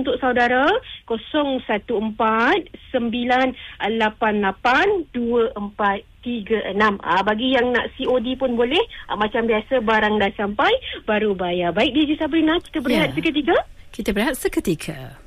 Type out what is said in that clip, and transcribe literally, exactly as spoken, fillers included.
untuk saudara kosong satu empat sembilan lapan lapan dua empat tiga enam. Ah, bagi yang nak C O D pun boleh. Ah, macam biasa, barang dah sampai baru bayar. Baik, D J Sabrina, kita berehat yeah. seketika. Kita berehat seketika.